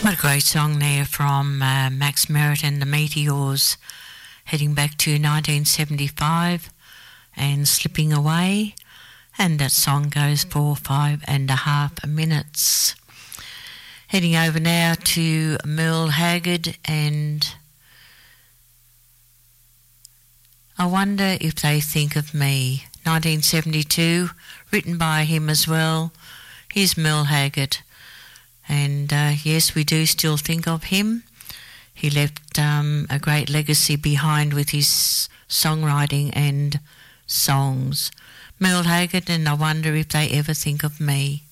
What a great song there from Max Merritt and the Meteors, heading back to 1975 and Slipping Away, and that song goes for 5.5 minutes. Heading over now to Merle Haggard, and I Wonder If They Think of Me, 1972, written by him as well. Here's Merle Haggard. And yes, we do still think of him. He left a great legacy behind with his songwriting and songs. Merle Haggard and I Wonder If They Ever Think of Me.